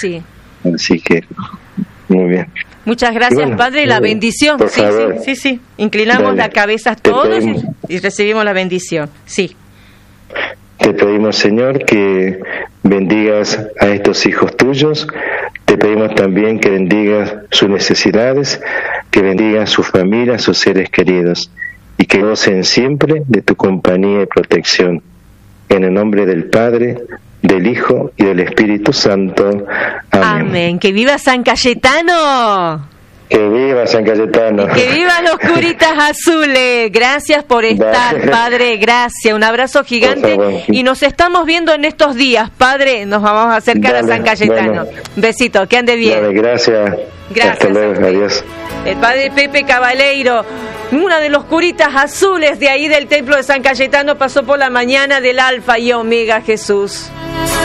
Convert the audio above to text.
Sí. Así que, muy bien. Muchas gracias, Padre, la bendición. Sí. Inclinamos la cabeza todos y recibimos la bendición. Sí. Te pedimos, Señor, que bendigas a estos hijos tuyos. Te pedimos también que bendigas sus necesidades, que bendigas sus familias, sus seres queridos, y que gocen siempre de tu compañía y protección. En el nombre del Padre, del Hijo y del Espíritu Santo. Amén. Amén. ¡Que viva San Cayetano! ¡Que viva San Cayetano! ¡Que vivan los curitas azules! Gracias por estar, Padre, gracias. Un abrazo gigante y nos estamos viendo en estos días, Padre. Nos vamos a acercar a San Cayetano. Besito, que ande bien. Gracias. Hasta luego, adiós. El Padre Pepe Cabaleiro, uno de los curitas azules de ahí del templo de San Cayetano, pasó por la mañana del Alfa y Omega Jesús.